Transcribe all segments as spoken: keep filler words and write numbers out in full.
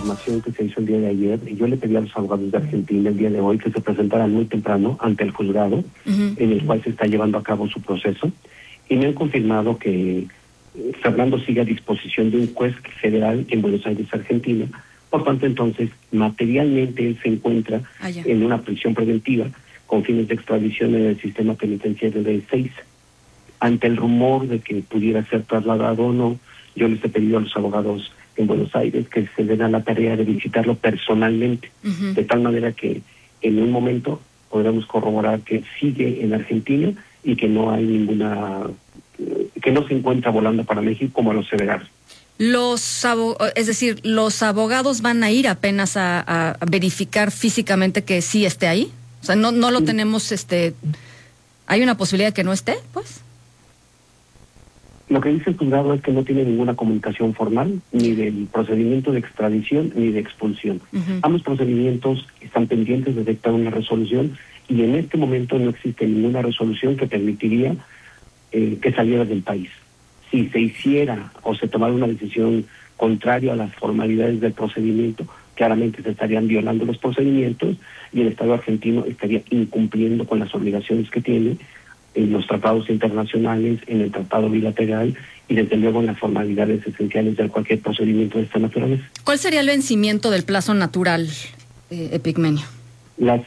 información que se hizo el día de ayer, y yo le pedí a los abogados de Argentina el día de hoy que se presentaran muy temprano ante el juzgado, uh-huh. en el cual se está llevando a cabo su proceso, y me han confirmado que Fernando sigue a disposición de un juez federal en Buenos Aires, Argentina. Por tanto, entonces, materialmente él se encuentra ah, en una prisión preventiva con fines de extradición en el sistema penitenciario de Ezeiza. Ante el rumor de que pudiera ser trasladado o no, yo les he pedido a los abogados en Buenos Aires que se den a la tarea de visitarlo personalmente, uh-huh. de tal manera que en un momento podremos corroborar que sigue en Argentina y que no hay ninguna, que no se encuentra volando para México como a los federales. Los abo- es decir, los abogados van a ir apenas a, a verificar físicamente que sí esté ahí. O sea, no no lo sí. tenemos, este, hay una posibilidad de que no esté, pues. Lo que dice el juzgado es que no tiene ninguna comunicación formal, ni del procedimiento de extradición, ni de expulsión. Uh-huh. Ambos procedimientos están pendientes de dictar una resolución, y en este momento no existe ninguna resolución que permitiría eh, que saliera del país. Si se hiciera o se tomara una decisión contraria a las formalidades del procedimiento, claramente se estarían violando los procedimientos y el Estado argentino estaría incumpliendo con las obligaciones que tiene en los tratados internacionales, en el tratado bilateral y desde luego en las formalidades esenciales de cualquier procedimiento de esta naturaleza. ¿Cuál sería el vencimiento del plazo natural, eh, Epigmenio? La,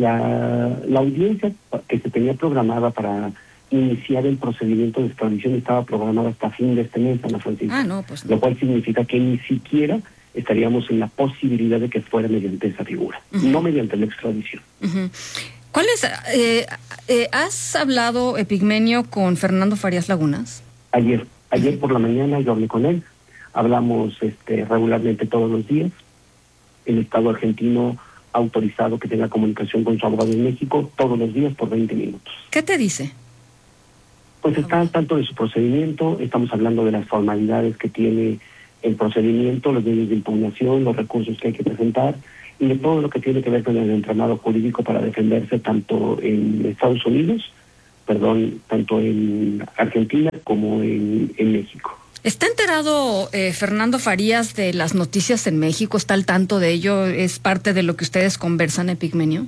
la, la audiencia que se tenía programada para iniciar el procedimiento de extradición estaba programada hasta fin de este mes, Ana Francisca. Ah, no, pues no. Lo cual significa que ni siquiera estaríamos en la posibilidad de que fuera mediante esa figura, uh-huh. no mediante la extradición. Uh-huh. ¿Cuál es? Eh, eh, ¿Has hablado, Epigmenio, con Fernando Farías Lagunas? Ayer, ayer uh-huh. por la mañana yo hablé con él, hablamos este, regularmente todos los días. El Estado argentino ha autorizado que tenga comunicación con su abogado en México todos los días por veinte minutos. ¿Qué te dice? Pues está al tanto de su procedimiento, estamos hablando de las formalidades que tiene el procedimiento, los medios de impugnación, los recursos que hay que presentar y de todo lo que tiene que ver con el entramado jurídico para defenderse tanto en Estados Unidos, perdón, tanto en Argentina como en, en México. ¿Está enterado eh, Fernando Farías de las noticias en México? ¿Está al tanto de ello? ¿Es parte de lo que ustedes conversan, Epigmenio?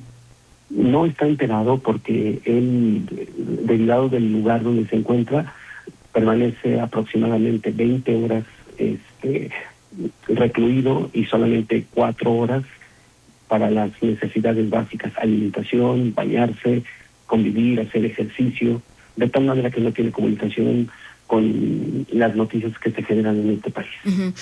No está enterado porque él, derivado del lugar donde se encuentra, permanece aproximadamente veinte horas este, recluido y solamente cuatro horas para las necesidades básicas, alimentación, bañarse, convivir, hacer ejercicio, de tal manera que no tiene comunicación con las noticias que se generan en este país. Uh-huh.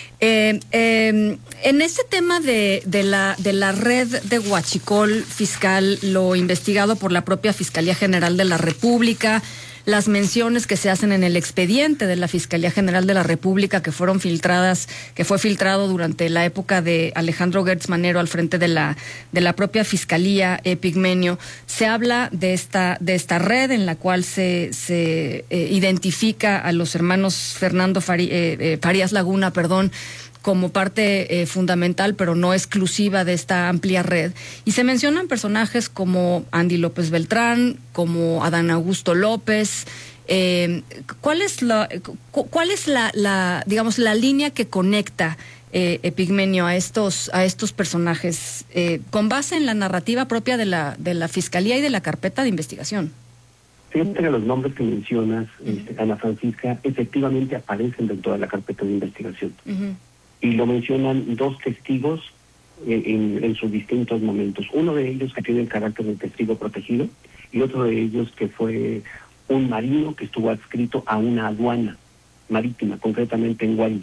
Eh, eh, en ese tema de, de la de la red de huachicol fiscal, lo investigado por la propia Fiscalía General de la República, las menciones que se hacen en el expediente de la Fiscalía General de la República que fueron filtradas, que fue filtrado durante la época de Alejandro Gertz Manero al frente de la de la propia Fiscalía, Epigmenio, se habla de esta de esta red en la cual se se eh, identifica a los hermanos Fernando Fari, eh, eh, Farías Laguna, perdón, como parte eh, fundamental, pero no exclusiva de esta amplia red. Y se mencionan personajes como Andy López Beltrán, como Adán Augusto López. Eh, ¿Cuál es la, cuál es la, la, digamos, la línea que conecta eh, Epigmenio a estos, a estos personajes eh, con base en la narrativa propia de la, de la Fiscalía y de la carpeta de investigación? Fíjate que los nombres que mencionas, uh-huh. este, Ana Francisca, efectivamente aparecen dentro de la carpeta de investigación. Uh-huh. Y lo mencionan dos testigos en, en, en sus distintos momentos. Uno de ellos que tiene el carácter de testigo protegido y otro de ellos que fue un marino que estuvo adscrito a una aduana marítima, concretamente en Guaymas.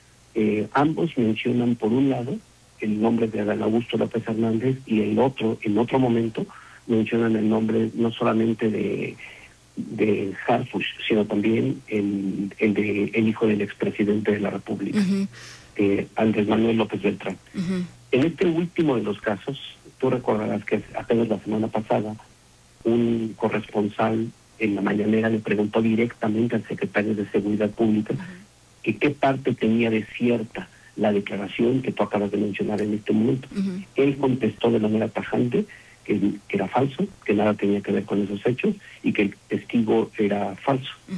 Eh, ambos mencionan, por un lado, el nombre de Adán Augusto López Hernández y el otro, en otro momento, mencionan el nombre no solamente de, de Harfuch, sino también el, el de el hijo del expresidente de la República. Uh-huh. Eh, Andrés Manuel López Beltrán. Uh-huh. En este último de los casos, tú recordarás que apenas la semana pasada un corresponsal en la mañanera le preguntó directamente al secretario de Seguridad Pública uh-huh. que qué parte tenía de cierta la declaración que tú acabas de mencionar en este momento. Uh-huh. Él contestó de manera tajante que, que era falso, que nada tenía que ver con esos hechos y que el testigo era falso. Uh-huh.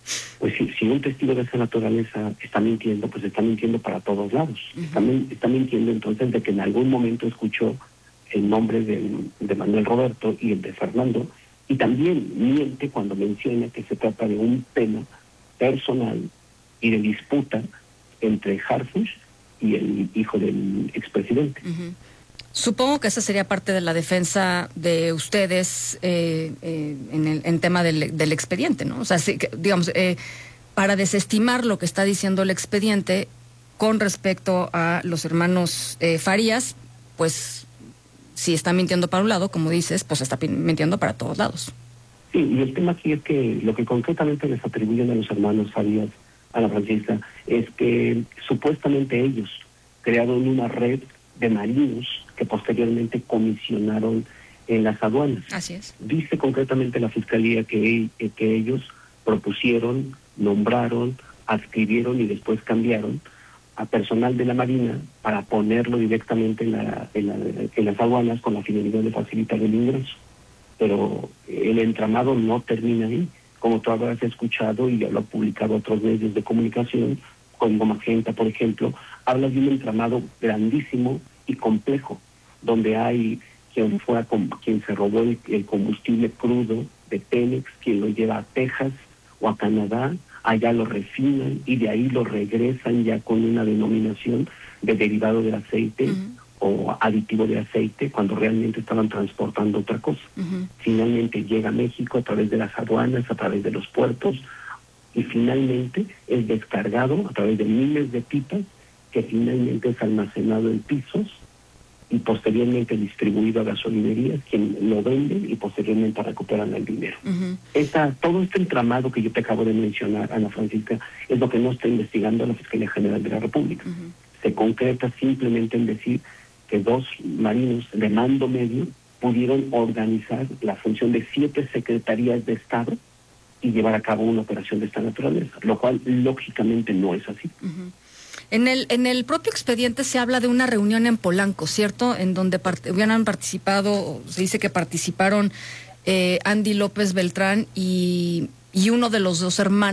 Pues si, si un testigo de esa naturaleza está mintiendo, pues está mintiendo para todos lados. Uh-huh. está, está mintiendo entonces de que en algún momento escuchó el nombre de, de Manuel Roberto y el de Fernando, y también miente cuando menciona que se trata de un tema personal y de disputa entre Harfuch y el hijo del expresidente. Uh-huh. Supongo que esa sería parte de la defensa de ustedes eh, eh, en el en tema del, del expediente, ¿no? O sea, sí, que, digamos, eh, para desestimar lo que está diciendo el expediente con respecto a los hermanos eh, Farías, pues si está mintiendo para un lado, como dices, pues está mintiendo para todos lados. Sí, y el tema aquí es que lo que concretamente les atribuyen a los hermanos Farías, Ana Francisca, es que supuestamente ellos crearon una red de marinos que posteriormente comisionaron en las aduanas. Así es. Dice concretamente la Fiscalía que, que ellos propusieron, nombraron, adscribieron y después cambiaron a personal de la Marina para ponerlo directamente en, la, en, la, en las aduanas con la finalidad de facilitar el ingreso. Pero el entramado no termina ahí. Como tú habrás escuchado y ya lo han publicado otros medios de comunicación, como Magenta, por ejemplo, habla de un entramado grandísimo y complejo, donde hay quien fue a, quien se robó el, el combustible crudo de Pemex, quien lo lleva a Texas o a Canadá, allá lo refinan y de ahí lo regresan ya con una denominación de derivado del aceite uh-huh. o aditivo de aceite, cuando realmente estaban transportando otra cosa. Uh-huh. Finalmente llega a México a través de las aduanas, a través de los puertos, y finalmente es descargado a través de miles de pipas, que finalmente es almacenado en pisos y posteriormente distribuido a gasolinerías, quien lo venden y posteriormente recuperan el dinero. Uh-huh. Esta, todo este entramado que yo te acabo de mencionar, Ana Francisca, es lo que no está investigando la Fiscalía General de la República. Uh-huh. Se concreta simplemente en decir que dos marinos de mando medio pudieron organizar la función de siete secretarías de Estado y llevar a cabo una operación de esta naturaleza, lo cual lógicamente no es así. Uh-huh. En el en el propio expediente se habla de una reunión en Polanco, ¿cierto? En donde part- hubieran participado, se dice que participaron eh, Andy López Beltrán y, y uno de los dos hermanos.